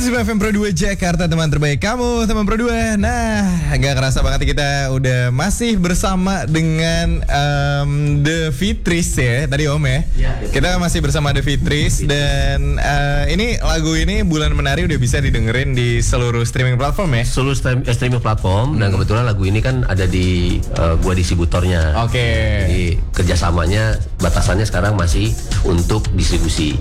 FM Pro 2 Jakarta, teman terbaik kamu, teman Pro 2. Nah, gak kerasa banget kita udah masih bersama dengan The Fitris ya, tadi Om ya. Kita masih bersama The Fitris dan ini lagu ini Bulan Menari udah bisa didengerin di seluruh streaming platform ya. Seluruh streaming platform dan kebetulan lagu ini kan ada di gua distributornya. Oke. Jadi kerjasamanya batasannya sekarang masih untuk distribusi.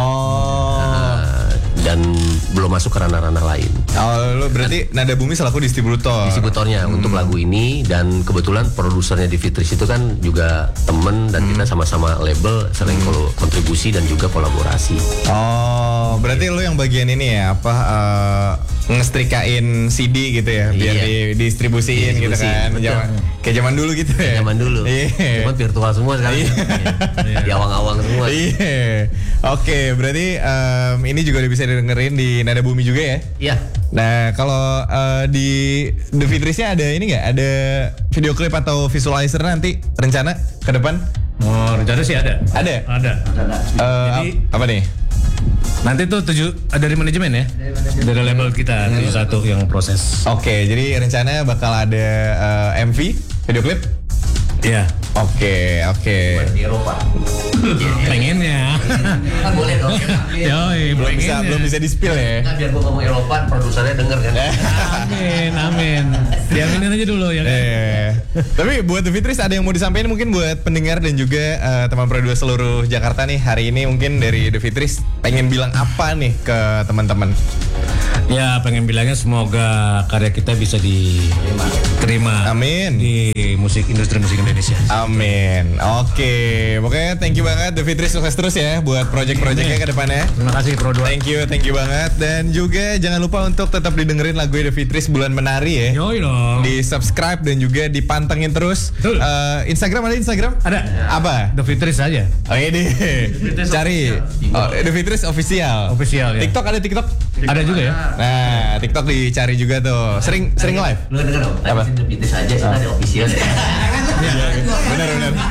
Dan belum masuk ke ranah-ranah lain. Oh, lo berarti Nada Bumi selaku Distributornya untuk lagu ini, dan kebetulan produsernya di Fitris itu kan juga temen dan kita sama-sama label sering kontribusi dan juga kolaborasi. Oh, berarti lo yang bagian ini ya, apa ngestrikain CD gitu ya, biar didistribusiin gitu kan. Kayak zaman dulu gitu ya. Zaman dulu. Cuman virtual semua sekarang. Di awang-awang semua. Oke, berarti ini juga udah bisa didengerin di Nada Bumi juga ya? Iya. Nah, kalau di The Fitrisnya ada ini nggak? Ada video klip atau visualizer nanti rencana ke depan? Oh, rencana sih ada. Ada? Ada. Jadi apa nih? Nanti tuh dari manajemen ya? Dari label kita 71 yang proses. Oke, jadi rencana bakal ada MV, video klip? Iya. Oke. Di Eropa. Pengennya. Kan boleh dong. Yoi, Belum bisa di-spill ya? Nah, biar gua ngomong Eropa, produsernya denger kan. Amin. Diaminin aja dulu ya kan. Tapi buat The Fitris ada yang mau disampaikan mungkin buat pendengar dan juga teman Pro 2 seluruh Jakarta nih hari ini, mungkin dari The Fitris pengen bilang apa nih ke teman-teman? Ya, pengen bilangnya semoga karya kita bisa diterima. Amin. Di industri musik Indonesia. Amin. Oke, pokoknya thank you banget The Fitris, sukses terus ya buat project-projectnya ke depannya. Terima kasih Pro 2. Thank you banget. Dan juga jangan lupa untuk tetap didengerin lagu The Fitris Bulan Menari ya. Yoi dong. Di subscribe dan juga dipantengin terus. Instagram ada Instagram? Ada. Apa? The Fitris aja. Oke deh. Cari The Fitris official. Official ya. TikTok ada TikTok? Ada juga ya. Nah, TikTok dicari juga tuh. Sering live. Lu denger dong. Apa? Tadi Fitris aja kita ada official ya. Benar.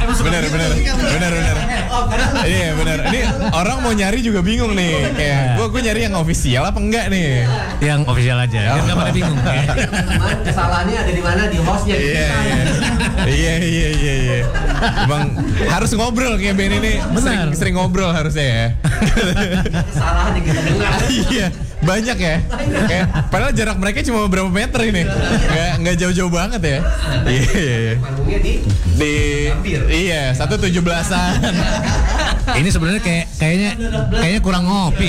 Iya benar. Ini orang mau nyari juga bingung nih. Kayak gue nyari yang official apa enggak nih? Yang official aja. Kan enggak pada bingung. Kesalahannya ada di mana, di hostnya. Iya. Bang harus ngobrol kayak Ben ini. Benar. Sering ngobrol harusnya ya. Kesalahan yang kita dengar. Iya. Banyak ya. Kayak padahal jarak mereka cuma beberapa meter ini. Enggak jauh-jauh banget ya. Iya. Panggungnya di Iya, 117-an. Ini sebenarnya kayaknya kurang ngopi.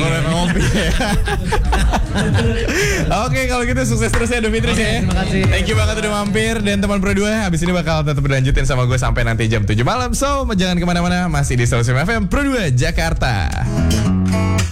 Oke, kalau gitu sukses terus ya The Fitris ya. Terima kasih. Thank you banget udah mampir. Dan teman Pro 2 abis ini bakal tetap berlanjutin sama gue sampai nanti jam 7 malam. So, jangan kemana-mana, masih di Solusi FM Pro 2 Jakarta.